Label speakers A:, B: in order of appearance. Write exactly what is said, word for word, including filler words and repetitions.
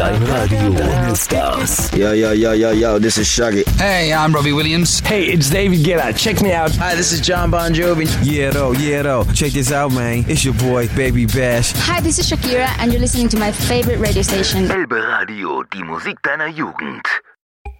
A: Dein Radio, deine Stars.
B: Yo, yo, yo, yo, yo, this is Shaggy.
C: Hey, I'm Robbie Williams.
D: Hey, it's David Guetta. Check me out.
E: Hi, this is John Bon Jovi.
F: Yeah, though, yeah, though. Check this out, man. It's your boy, Baby Bash.
G: Hi, this is Shakira, and you're listening to my favorite radio station.
A: Elbe Radio, die Musik deiner Jugend.